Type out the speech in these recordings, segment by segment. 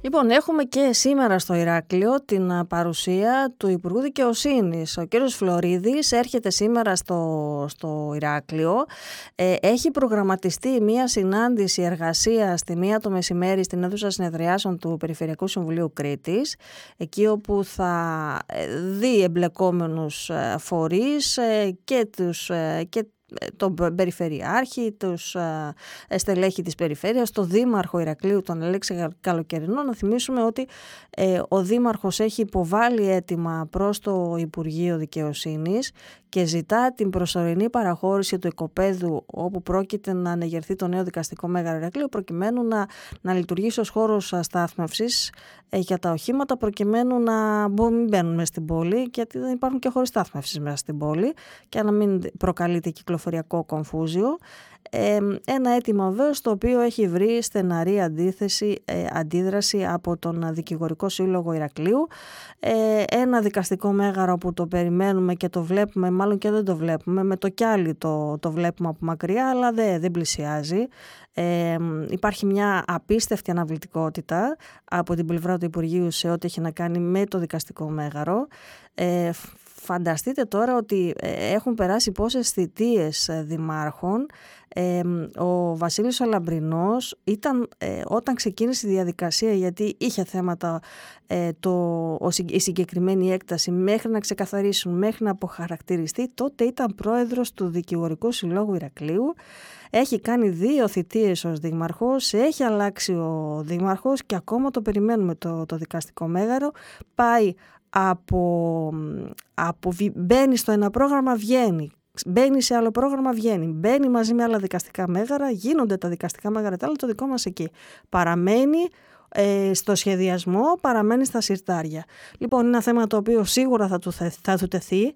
Λοιπόν, έχουμε και σήμερα στο Ηράκλειο την παρουσία του Υπουργού Δικαιοσύνης. Ο κύριος Φλωρίδης έρχεται σήμερα στο Ηράκλειο. Έχει προγραμματιστεί μια συνάντηση εργασίας στη 1 το μεσημέρι στην αίθουσα συνεδριάσεων του Περιφερειακού Συμβουλίου Κρήτης, εκεί όπου θα δει εμπλεκόμενους φορείς και τον Περιφερειάρχη, τους στελέχη της Περιφέρειας, τον Δήμαρχο Ηρακλείου, τον Αλέξη Καλοκαιρινό. Να θυμίσουμε ότι ο Δήμαρχος έχει υποβάλει αίτημα προς το Υπουργείο Δικαιοσύνης και ζητά την προσωρινή παραχώρηση του οικοπαίδου όπου πρόκειται να ανεγερθεί το νέο δικαστικό μέγαρο Ηρακλείου, προκειμένου να λειτουργήσει ως χώρος στάθμευσης για τα οχήματα, προκειμένου να μην μπαίνουν μέσα στην πόλη, γιατί δεν υπάρχουν και χώροι στάθμευσης μέσα στην πόλη, και να μην προκαλείται κυκλοφοριακό κομφούζιο. Ένα αίτημα βέβαια το οποίο έχει βρει στεναρή αντίδραση από τον Δικηγορικό Σύλλογο Ηρακλείου. Ένα δικαστικό μέγαρο που το περιμένουμε και το βλέπουμε, μάλλον και δεν το βλέπουμε, με το κιάλι το βλέπουμε από μακριά, αλλά δεν πλησιάζει. Υπάρχει μια απίστευτη αναβλητικότητα από την πλευρά του Υπουργείου σε ό,τι έχει να κάνει με το δικαστικό μέγαρο. Φανταστείτε τώρα ότι έχουν περάσει πόσες θητείες δημάρχων. Ο Βασίλης ο Λαμπρινός ήταν, όταν ξεκίνησε η διαδικασία, γιατί είχε θέματα η συγκεκριμένη έκταση, μέχρι να ξεκαθαρίσουν, μέχρι να αποχαρακτηριστεί, τότε ήταν πρόεδρος του Δικηγορικού Συλλόγου Ηρακλείου. Έχει κάνει 2 θητείες ως δήμαρχος, έχει αλλάξει ο δήμαρχος και ακόμα το περιμένουμε το δικαστικό μέγαρο. Πάει μπαίνει στο ένα πρόγραμμα, βγαίνει. Μπαίνει σε άλλο πρόγραμμα, βγαίνει. Μπαίνει μαζί με άλλα δικαστικά μέγαρα, γίνονται τα δικαστικά μέγαρα, το δικό μας εκεί. Παραμένει στο σχεδιασμό, παραμένει στα συρτάρια. Λοιπόν, είναι ένα θέμα το οποίο σίγουρα θα του τεθεί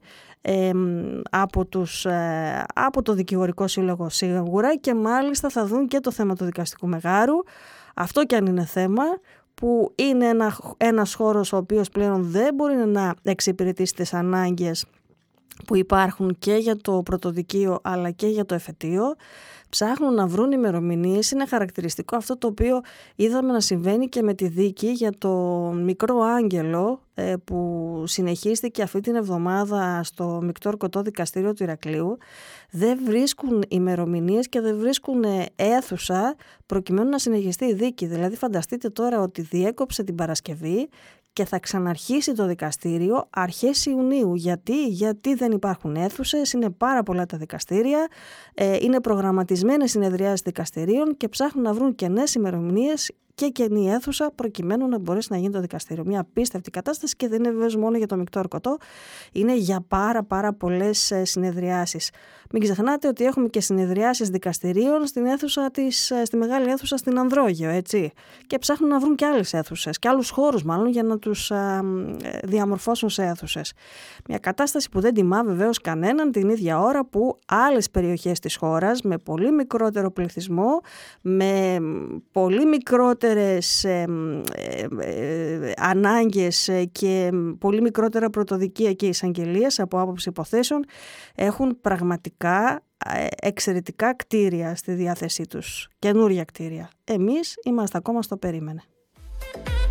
από το Δικηγορικό Σύλλογο σίγουρα, και μάλιστα θα δουν και το θέμα του δικαστικού μεγάρου. Αυτό κι αν είναι θέμα, που είναι ένας χώρος ο οποίος πλέον δεν μπορεί να εξυπηρετήσει τις ανάγκες που υπάρχουν και για το πρωτοδικείο αλλά και για το εφετείο. Ψάχνουν να βρουν ημερομηνίες. Είναι χαρακτηριστικό αυτό το οποίο είδαμε να συμβαίνει και με τη δίκη για το μικρό Άγγελο που συνεχίστηκε αυτή την εβδομάδα στο Μεικτό Ορκωτό Δικαστήριο του Ηρακλείου. Δεν βρίσκουν ημερομηνίες και δεν βρίσκουν αίθουσα προκειμένου να συνεχιστεί η δίκη. Δηλαδή φανταστείτε τώρα ότι διέκοψε την Παρασκευή και θα ξαναρχίσει το δικαστήριο αρχές Ιουνίου. Γιατί δεν υπάρχουν αίθουσες, είναι πάρα πολλά τα δικαστήρια, είναι προγραμματισμένες συνεδριάσεις δικαστηρίων και ψάχνουν να βρουν κενές ημερομηνίες και καινή αίθουσα προκειμένου να μπορέσει να γίνει το δικαστήριο. Μια απίστευτη κατάσταση, και δεν είναι βέβαια μόνο για το Μεικτό Ορκωτό, είναι για πάρα πολλές συνεδριάσεις. Μην ξεχνάτε ότι έχουμε και συνεδριάσεις δικαστηρίων στη μεγάλη αίθουσα στην Ανδρόγειο, έτσι. Και ψάχνουν να βρουν και άλλες αίθουσες, και άλλους χώρους μάλλον, για να τους διαμορφώσουν σε αίθουσες. Μια κατάσταση που δεν τιμά βεβαίως κανέναν, την ίδια ώρα που άλλες περιοχές της χώρας με πολύ μικρότερο πληθυσμό, με πολύ μικρότερες ανάγκες και πολύ μικρότερα πρωτοδικεία και εισαγγελίες από άποψη υποθέσεων, έχουν πραγματικά εξαιρετικά κτίρια στη διάθεσή τους, καινούρια κτίρια. Εμείς είμαστε ακόμα στο περίμενε.